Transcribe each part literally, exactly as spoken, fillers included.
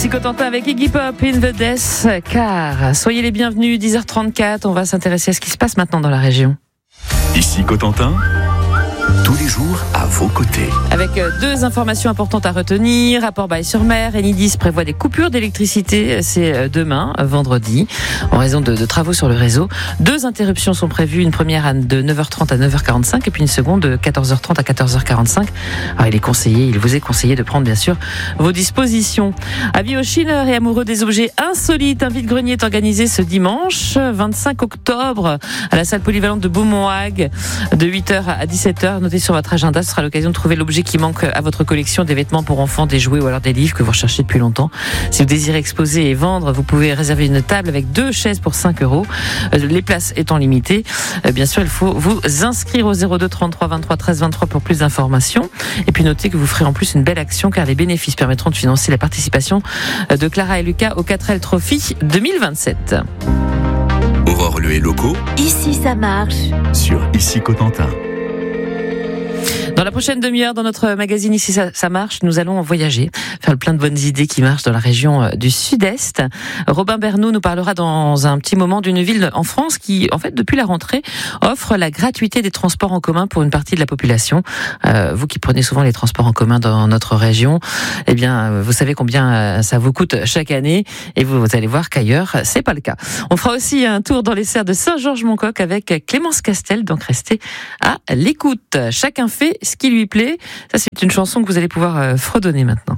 Ici Cotentin avec Iggy Pop in the Death Car. Soyez les bienvenus, dix heures trente-quatre. On va s'intéresser à ce qui se passe maintenant dans la région. Ici Cotentin, tous les jours à vos côtés. Avec deux informations importantes à retenir. Rapport Baille-sur-Mer, Enidis prévoit des coupures d'électricité. C'est demain, vendredi, en raison de, de travaux sur le réseau. Deux interruptions sont prévues. Une première de neuf heures trente à neuf heures quarante-cinq et puis une seconde de quatorze heures trente à quatorze heures quarante-cinq. Alors il est conseillé, il vous est conseillé de prendre bien sûr vos dispositions. Avis aux chineurs et amoureux des objets insolites. Un vide-grenier est organisé ce dimanche, vingt-cinq octobre, à la salle polyvalente de Beaumont-Hague, de huit heures à dix-sept heures. Notez sur votre agenda, ce sera l'occasion de trouver l'objet qui manque à votre collection, des vêtements pour enfants, des jouets ou alors des livres que vous recherchez depuis longtemps. Si vous désirez exposer et vendre, vous pouvez réserver une table avec deux chaises pour cinq euros. Les places étant limitées, bien sûr, il faut vous inscrire au zéro deux trente-trois vingt-trois treize vingt-trois pour plus d'informations. Et puis notez que vous ferez en plus une belle action car les bénéfices permettront de financer la participation de Clara et Lucas au quatre L Trophy deux mille vingt-sept. Aurore Le et locaux. Ici ça marche. Sur Ici Cotentin. Dans la prochaine demi-heure, dans notre magazine Ici ça, ça marche, nous allons voyager, faire le plein de bonnes idées qui marchent dans la région du Sud-Est. Robin Bernoud nous parlera dans un petit moment d'une ville en France qui, en fait, depuis la rentrée, offre la gratuité des transports en commun pour une partie de la population. Euh, vous qui prenez souvent les transports en commun dans notre région, eh bien, vous savez combien ça vous coûte chaque année et vous, vous allez voir qu'ailleurs, c'est pas le cas. On fera aussi un tour dans les serres de Saint-Georges-Moncoq avec Clémence Castel, donc restez à l'écoute. Chacun fait ce qui lui plaît. Ça, c'est une chanson que vous allez pouvoir euh, fredonner maintenant.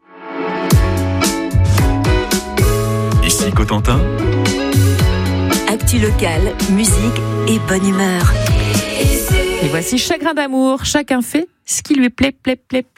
Ici Cotentin. Actu locale, musique et bonne humeur. Et voici Chagrin d'amour. Chacun fait ce qui lui plaît, plaît, plaît.